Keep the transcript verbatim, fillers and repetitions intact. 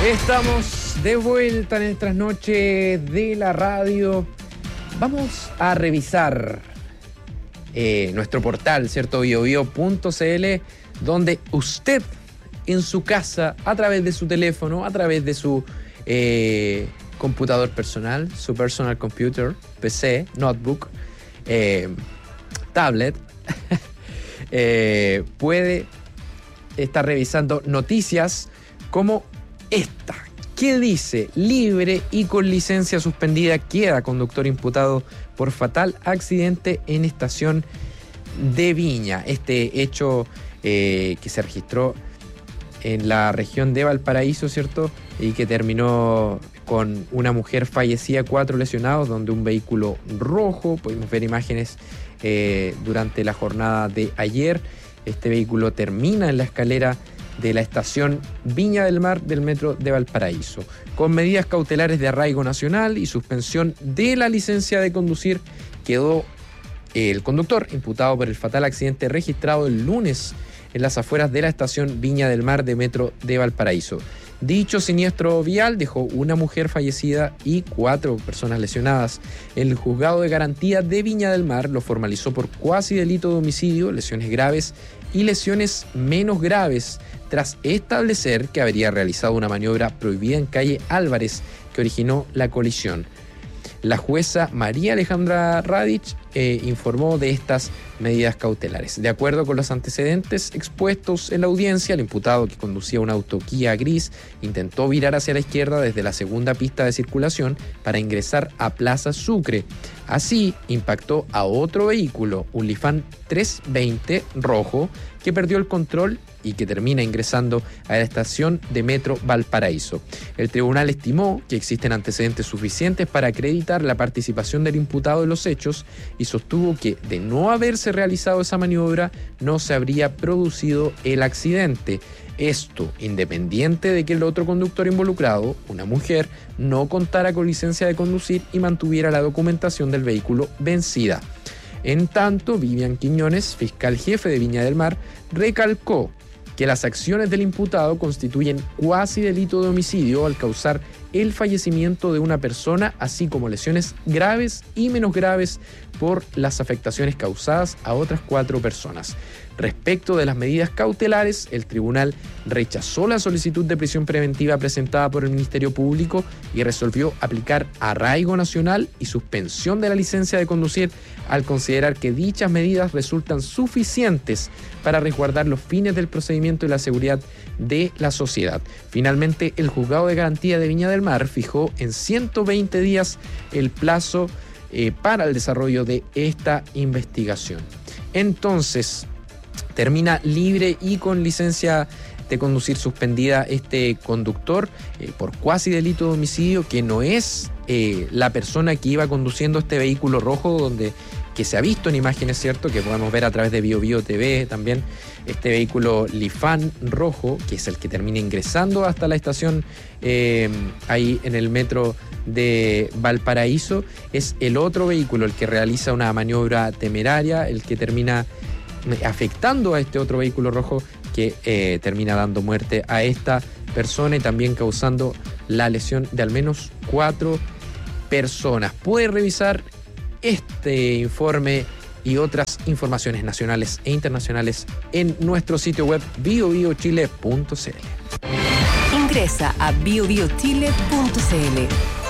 Estamos de vuelta en estas noches de la radio. Vamos a revisar eh, nuestro portal, ¿cierto? biobio punto cl, donde usted en su casa, a través de su teléfono, a través de su eh, computador personal, su personal computer, P C, notebook, eh, tablet, eh, puede estar revisando noticias como esta. ¿Qué dice? Libre y con licencia suspendida queda conductor imputado por fatal accidente en estación de Viña. Este hecho eh, que se registró en la región de Valparaíso, ¿cierto? Y que terminó con una mujer fallecida, cuatro lesionados, donde un vehículo rojo, pudimos ver imágenes eh, durante la jornada de ayer. Este vehículo termina en la escalera de la estación Viña del Mar del metro de Valparaíso, con medidas cautelares de arraigo nacional y suspensión de la licencia de conducir. Quedó el conductor imputado por el fatal accidente registrado el lunes en las afueras de la estación Viña del Mar de metro de Valparaíso. Dicho siniestro vial dejó una mujer fallecida y cuatro personas lesionadas. El juzgado de garantía de Viña del Mar lo formalizó por cuasi delito de homicidio, lesiones graves y lesiones menos graves, tras establecer que habría realizado una maniobra prohibida en calle Álvarez que originó la colisión. La jueza María Alejandra Radich eh, informó de estas medidas cautelares. De acuerdo con los antecedentes expuestos en la audiencia, el imputado, que conducía un auto Kia gris, intentó virar hacia la izquierda desde la segunda pista de circulación para ingresar a Plaza Sucre. Así, impactó a otro vehículo, un Lifan trescientos veinte rojo, que perdió el control y que termina ingresando a la estación de metro Valparaíso. El tribunal estimó que existen antecedentes suficientes para acreditar la participación del imputado en los hechos y sostuvo que, de no haberse realizado esa maniobra, no se habría producido el accidente. Esto independiente de que el otro conductor involucrado, una mujer, no contara con licencia de conducir y mantuviera la documentación del vehículo vencida. En tanto, Vivian Quiñones, fiscal jefe de Viña del Mar, recalcó que las acciones del imputado constituyen cuasi delito de homicidio al causar el fallecimiento de una persona, así como lesiones graves y menos graves por las afectaciones causadas a otras cuatro personas. Respecto de las medidas cautelares, el tribunal rechazó la solicitud de prisión preventiva presentada por el Ministerio Público y resolvió aplicar arraigo nacional y suspensión de la licencia de conducir al considerar que dichas medidas resultan suficientes para resguardar los fines del procedimiento y la seguridad de la sociedad. Finalmente, el juzgado de garantía de Viña del Mar fijó en ciento veinte días el plazo eh, para el desarrollo de esta investigación. Entonces, termina libre y con licencia de conducir suspendida este conductor eh, por cuasi delito de homicidio, que no es eh, la persona que iba conduciendo este vehículo rojo, donde que se ha visto en imágenes, ¿cierto?, que podemos ver a través de BioBio T V también, este vehículo Lifan rojo, que es el que termina ingresando hasta la estación eh, ahí en el metro de Valparaíso. Es el otro vehículo el que realiza una maniobra temeraria, el que termina afectando a este otro vehículo rojo, que eh, termina dando muerte a esta persona y también causando la lesión de al menos cuatro personas. Puede revisar este informe y otras informaciones nacionales e internacionales en nuestro sitio web bio bio chile punto c l. Ingresa a bio bio chile punto c l.